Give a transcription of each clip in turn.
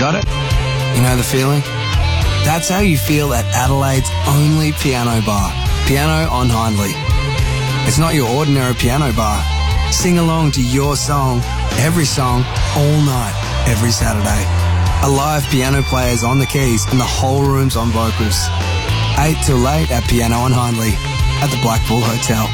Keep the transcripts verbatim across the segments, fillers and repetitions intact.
got it? You know the feeling? That's how you feel at Adelaide's only piano bar, Piano on Hindley. It's not your ordinary piano bar. Sing along to your song, every song, all night, every Saturday. A live piano player's on the keys and the whole room's on vocals. eight till late at Piano on Hindley at the Blackpool Hotel.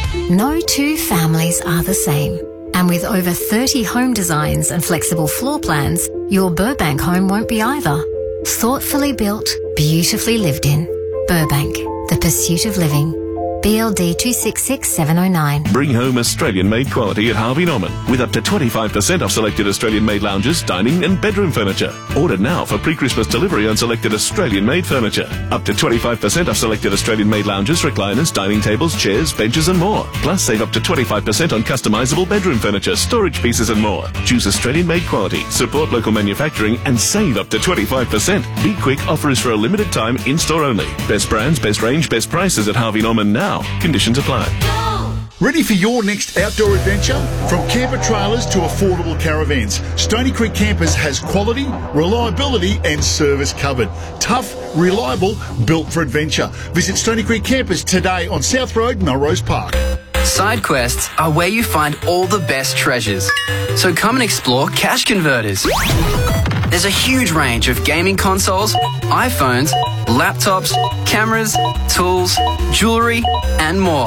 No two families are the same. And with over thirty home designs and flexible floor plans, your Burbank home won't be either. Thoughtfully built, beautifully lived in. Burbank, the pursuit of living. B L D two six six seven oh nine. Bring home Australian-made quality at Harvey Norman with up to twenty-five percent off selected Australian-made lounges, dining and bedroom furniture. Order now for pre-Christmas delivery on selected Australian-made furniture. Up to twenty-five percent off selected Australian-made lounges, recliners, dining tables, chairs, benches and more. Plus save up to twenty-five percent on customisable bedroom furniture, storage pieces and more. Choose Australian-made quality, support local manufacturing and save up to twenty-five percent. Be quick, offer is for a limited time, in-store only. Best brands, best range, best prices at Harvey Norman now. Conditions apply. Ready for your next outdoor adventure? From camper trailers to affordable caravans, Stony Creek Campers has quality, reliability and service covered. Tough, reliable, built for adventure. Visit Stony Creek Campers today on South Road, Melrose Park. Side quests are where you find all the best treasures. So come and explore Cash Converters. There's a huge range of gaming consoles, iPhones, laptops, cameras, tools, jewellery and more.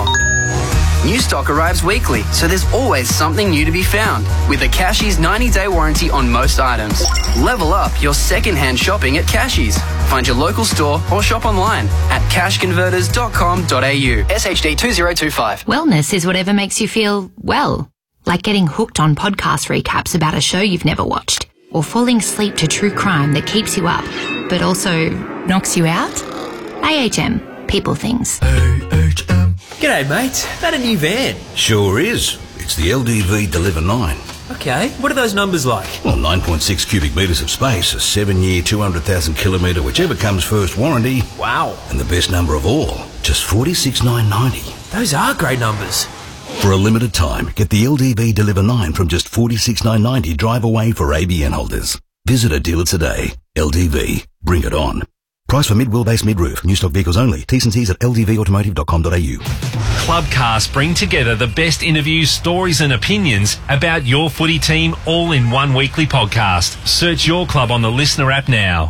New stock arrives weekly, so there's always something new to be found. With a Cashies ninety day warranty on most items. Level up your second-hand shopping at Cashies. Find your local store or shop online at cash converters dot com dot a u. S H D two zero two five. Wellness is whatever makes you feel well. Like getting hooked on podcast recaps about a show you've never watched. Or falling asleep to true crime that keeps you up, but also knocks you out? A H M. People things. A H M. G'day, mate. That a new van? Sure is. It's the L D V Deliver nine. Okay, what are those numbers like? Well, nine point six cubic metres of space, a seven-year, two hundred thousand kilometre, whichever comes first warranty. Wow. And the best number of all, just forty-six thousand nine hundred ninety. Those are great numbers. For a limited time, get the L D V Deliver nine from just forty-six thousand nine hundred ninety drive away for A B N holders. Visit a dealer today. L D V. Bring it on. Price for mid-wheelbase mid-roof. New stock vehicles only. T's and C's at l d v automotive dot com dot a u. Clubcast bring together the best interviews, stories and opinions about your footy team all in one weekly podcast. Search your club on the Listener app now.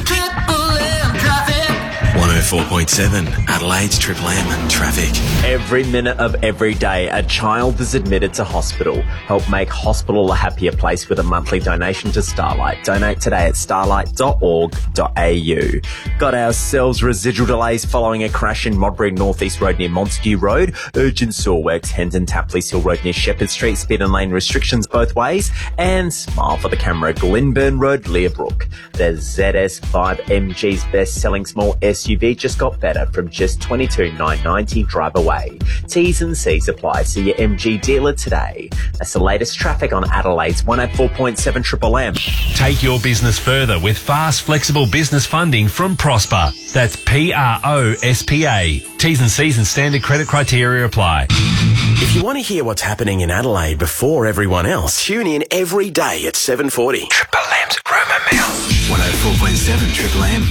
one oh four point seven, Adelaide's Triple M traffic. Every minute of every day, a child is admitted to hospital. Help make hospital a happier place with a monthly donation to Starlight. Donate today at starlight dot org dot a u. Got ourselves residual delays following a crash in Modbury North East Road near Montague Road. Urgent sewer works, Hendon Tapley Hill Road near Shepherd Street. Speed and lane restrictions both ways. And smile for the camera, Glenburn Road, Learbrook. The Z S five M G's best-selling small S U V just got better from just twenty-two thousand nine hundred ninety drive away. T's and C's apply. See your M G dealer today. That's the latest traffic on Adelaide's one oh four point seven Triple M. Take your business further with fast, flexible business funding from Prosper. That's P R O S P A. T's and C's and standard credit criteria apply. If you want to hear what's happening in Adelaide before everyone else, tune in every day at seven forty. Triple M's Rumour Mill. one oh four point seven Triple M.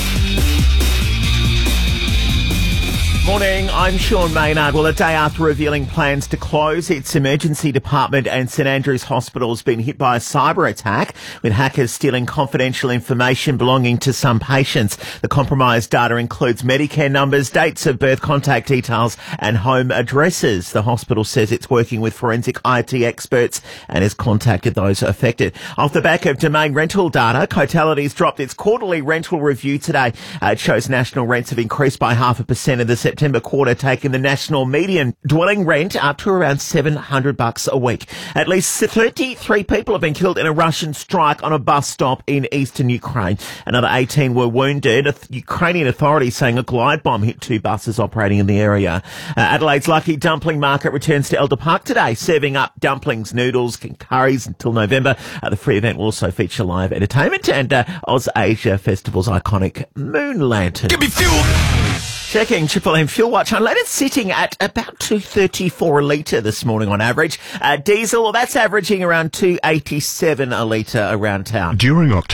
Morning, I'm Sean Maynard. Well, a day after revealing plans to close its emergency department and St Andrews Hospital has been hit by a cyber attack, with hackers stealing confidential information belonging to some patients. The compromised data includes Medicare numbers, dates of birth, contact details and home addresses. The hospital says it's working with forensic I T experts and has contacted those affected. Off the back of Domain rental data, Cotality's dropped its quarterly rental review today. Uh, it shows national rents have increased by half a percent in the September quarter, taking the national median dwelling rent up to around seven hundred bucks a week. At least thirty-three people have been killed in a Russian strike on a bus stop in eastern Ukraine. Another eighteen were wounded. Ukrainian authorities saying a glide bomb hit two buses operating in the area. Uh, Adelaide's Lucky Dumpling Market returns to Elder Park today, serving up dumplings, noodles and curries until November. Uh, the free event will also feature live entertainment and uh, Oz Asia Festival's iconic Moon Lantern. Give me fuel! Checking Triple M Fuel Watch. Unleaded sitting at about two thirty-four a litre this morning on average. Uh, diesel, well, that's averaging around two eighty-seven a litre around town. During October.